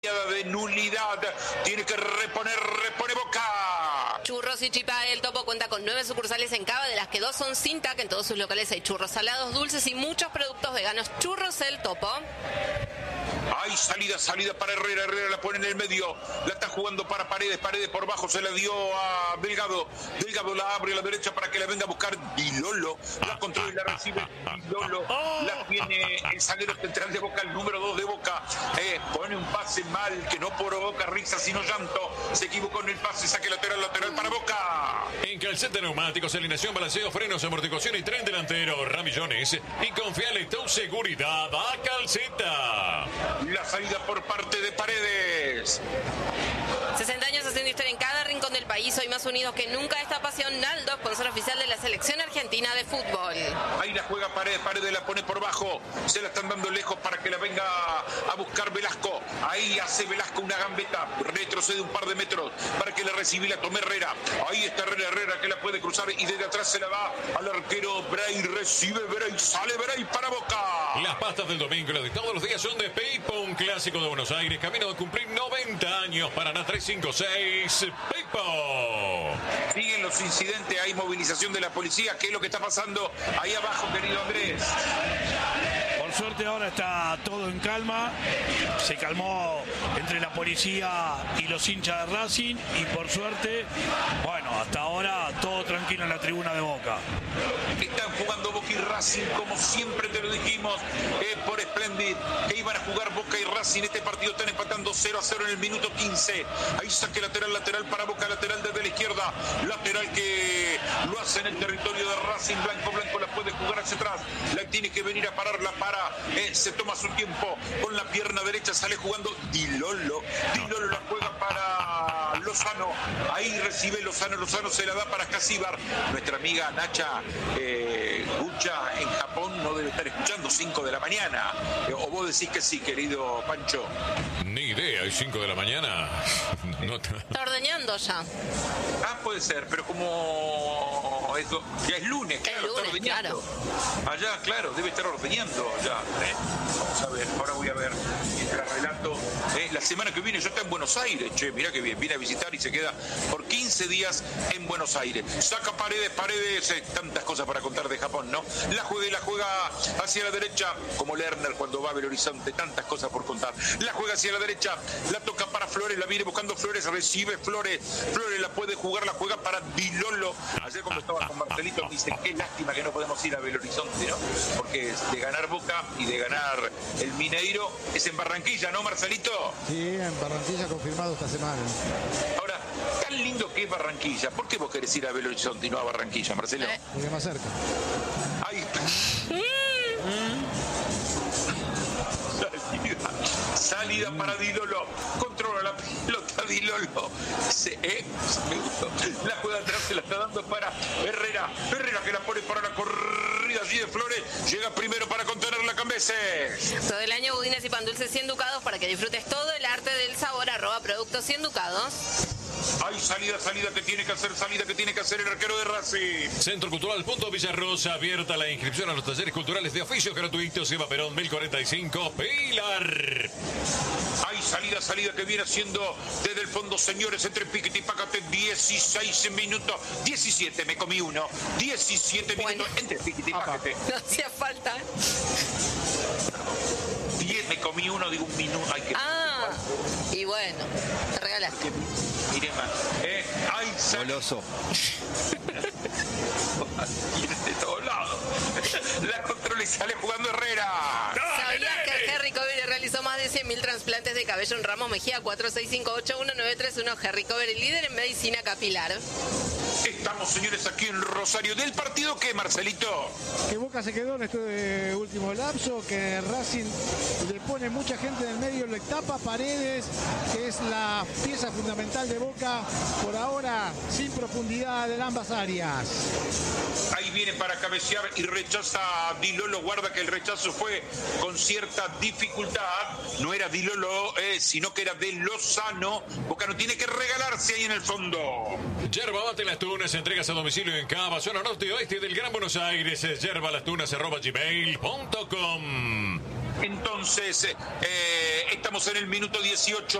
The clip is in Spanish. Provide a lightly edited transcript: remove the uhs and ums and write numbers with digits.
de nulidad, tiene que repone Boca. Churros y Chipa El Topo cuenta con 9 sucursales en Cava, de las que 2 son sin TAC. En todos sus locales hay churros salados, dulces y muchos productos veganos. Churros El Topo. Hay salida para Herrera la pone en el medio, la está jugando para Paredes por bajo, se la dio a Delgado la abre a la derecha para que la venga a buscar Dilolo, la controla y la recibe Dilolo, la tiene el zaguero central de Boca, el número 2 de Boca, pone un pase mal que no provoca risa sino llanto, se equivocó en el pase, saque lateral para Boca. En Calceta Neumáticos, alineación, balanceo, frenos, amortiguación y tren delantero, Ramillones, y confiale tu seguridad a Calceta. La salida por parte de Paredes. 60 años haciendo historia en cada rincón del país, hoy más unidos que nunca. Esta pasión, Naldo, sponsor oficial de la selección argentina de fútbol. Ahí la juega Paredes la pone por bajo, se la están dando lejos para que la venga a buscar Velasco. Ahí hace Velasco una gambeta, retrocede un par de metros para que la reciba y la tome Herrera. Ahí está Herrera que la puede cruzar y desde atrás se la va al arquero Bray, recibe Bray, sale Bray para Boca. Las pastas del domingo, las de todos los días, son de Pipo, un clásico de Buenos Aires, camino de cumplir 90 años. Paraná 356, Pipo. Siguen los incidentes, hay movilización de la policía. ¿Qué es lo que está pasando ahí abajo, querido Andrés? Por suerte ahora está todo en calma, se calmó entre la policía y los hinchas de Racing y por suerte, bueno, hasta ahora todo tranquilo en la tribuna de Boca. Están jugando Boca y Racing como siempre te lo dijimos por Splendid, que iban a jugar Boca y Racing. Este partido están empatando 0-0 en el minuto 15. Ahí saque lateral para Boca, lateral desde la izquierda, lateral que lo hace en el territorio de Racing. Blanco la puede jugar hacia atrás, la tiene que venir a parar, la para, se toma su tiempo con la pierna derecha, sale jugando Dilolo la juega para Lozano, ahí recibe Lozano se la da para Casíbar. Nuestra amiga Nacha Gucha en Japón no debe estar escuchando 5 de la mañana, o vos decís que sí, querido Pancho. Ni idea, ¿es 5 de la mañana? No está ordeñando ya. Puede ser, pero como eso, ya es lunes, claro, está ordeñando. Claro. Allá, claro, debe estar ordeñando ya. Vamos a ver, ahora voy a ver mientras relato. La semana que viene yo estoy en Buenos Aires, mirá que bien, viene a visitar y se queda por 15 días en Buenos Aires. Saca Paredes, tantas cosas para contar de Japón, ¿no? La juega hacia la derecha, como Lerner cuando va a Belo Horizonte, tantas cosas por contar. La juega hacia la derecha, la toca para Flores, la viene buscando Flores, recibe Flores la puede jugar, la juega para Dilolo. Ayer cuando estaba con Marcelito me dice, qué lástima que no podemos ir a Belo Horizonte, ¿no? Porque de ganar Boca y de ganar el Mineiro es en Barranquilla, ¿no, Marcelito? Sí, en Barranquilla confirmado esta semana. Ahora, tan lindo que es Barranquilla, ¿por qué vos querés ir a Belo Horizonte y no a Barranquilla, Marcelo? Porque más cerca. Ay. Salida para Dilolo, controla la pelota Dilolo, me gustó. La juega atrás, se la está dando para Herrera que la pone para la corrida allí de Flores, llega primero para contener la Cambeses. Todo el año budines y pan dulces 100 ducados para que disfrutes todo el arte del sabor. @productos 100 ducados. Hay salida que tiene que hacer el arquero de Racing. Centro Cultural Punto Villarrosa, abierta la inscripción a los talleres culturales de oficios gratuitos. Eva Perón 1045, Pilar. Hay salida que viene haciendo desde el fondo, señores, entre Piquete y Pácate, 16 minutos, 17, me comí uno, 17 minutos entre Piquete y Pácate. No hacía falta. 10, me comí uno, digo un minuto. Y bueno, te regalaste. Mire más, hay goloso. de todos lados. La controla y sale jugando Herrera. ¿Sabías que Henry Cover realizó más de 100.000 trasplantes de cabello en Ramos Mejía? 46581931. Henry Cover, el líder en medicina capilar. Estamos, señores, aquí en Rosario. ¿Del partido qué, Marcelito? Que Boca se quedó en este último lapso, que Racing le pone mucha gente en el medio, le tapa Paredes, que es la pieza fundamental de Boca, por ahora sin profundidad en ambas áreas. Ahí viene para cabecear y rechaza a Dilolo. Guarda que el rechazo fue con cierta dificultad. No era Dilolo, sino que era de Lozano. Boca no tiene que regalarse ahí en el fondo. Yerba Mate Las Tunas, entregas a domicilio en Cava, zona norte y oeste del Gran Buenos Aires. Yerba Las Tunas @gmail.com. Entonces, estamos en el minuto 18.